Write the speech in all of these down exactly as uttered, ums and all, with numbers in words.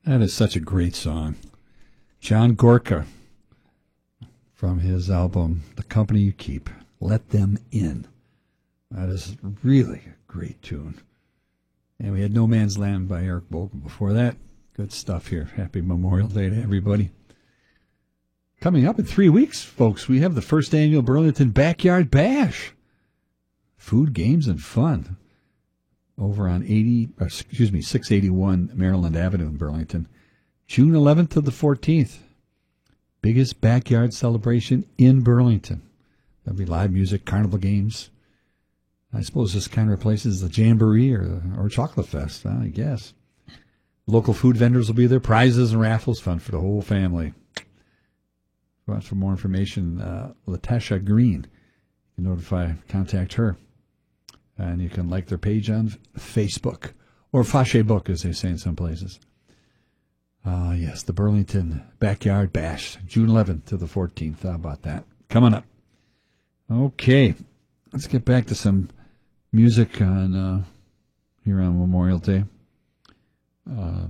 That is such a great song. John Gorka, from his album, The Company You Keep, Let Them In. That is really a great tune. And we had No Man's Land by Eric Bogle before that. Good stuff here. Happy Memorial Day to everybody. Coming up in three weeks, folks, we have the first annual Burlington Backyard Bash. Food, games, and fun. Over on eighty, excuse me, six eighty-one Maryland Avenue in Burlington. June eleventh to the fourteenth. Biggest backyard celebration in Burlington. There'll be live music, carnival games. I suppose this kind of replaces the Jamboree or, or Chocolate Fest, I guess. Local food vendors will be there. Prizes and raffles, fun for the whole family. If you want for more information, uh, Latasha Green, you can notify, contact her. And you can like their page on Facebook, or Facebook, as they say in some places. Uh, yes, the Burlington Backyard Bash, June eleventh to the fourteenth. How about that? Coming up. Okay, let's get back to some music on uh, here on Memorial Day. Uh,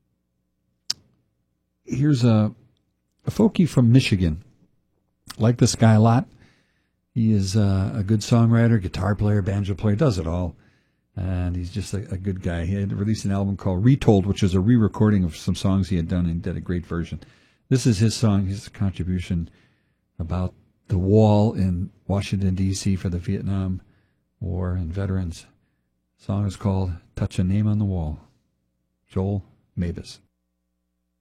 here's a, a folkie from Michigan. Like this guy a lot. He is uh, a good songwriter, guitar player, banjo player, does it all. And he's just a, a good guy. He had released an album called Retold, which is a re-recording of some songs he had done, and did a great version. This is his song, his contribution about the wall in Washington, D C for the Vietnam War and veterans. The song is called Touch a Name on the Wall. Joel Mavis.